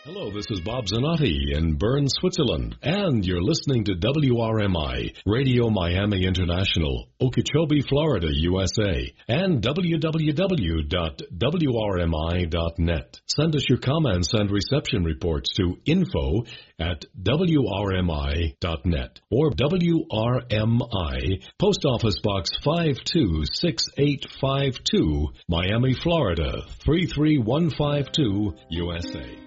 Hello, this is Bob Zanotti in Bern, Switzerland, and you're listening to WRMI, Radio Miami International, Okeechobee, Florida, USA, and www.wrmi.net. Send us your comments and reception reports to info@wrmi.net or WRMI, Post Office Box 526852, Miami, Florida, 33152, USA.